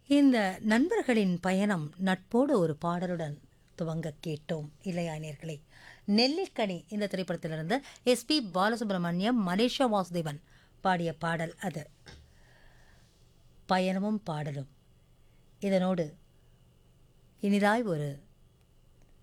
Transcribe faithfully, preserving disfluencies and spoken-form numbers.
இந்த நண்பர்களின் பயணம் நட்போடு ஒரு பாடலுடன் துவங்க கேட்டோம் இல்லையா நேயர்களே. நெல்லிக்கனி இந்த திரைப்படத்திலிருந்து எஸ்பி பாலசுப்ரமணியம், மலேசியா வாசுதேவன் பாடிய பாடல் அது. பயணமும் பாடலும் இதனோடு இனிதாய் ஒரு